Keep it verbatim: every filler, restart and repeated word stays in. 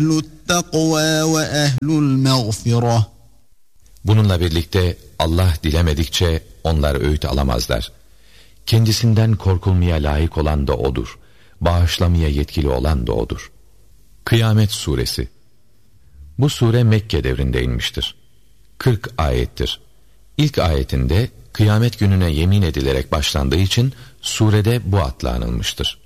ehlü't-takva ve ehlül mağfireh. Bununla birlikte Allah dilemedikçe onlar öğüt alamazlar. Kendisinden korkulmaya layık olan da O'dur. Bağışlamaya yetkili olan da O'dur. Kıyamet Suresi. Bu sure Mekke devrinde inmiştir. kırk ayettir. İlk ayetinde kıyamet gününe yemin edilerek başlandığı için surede bu adla anılmıştır.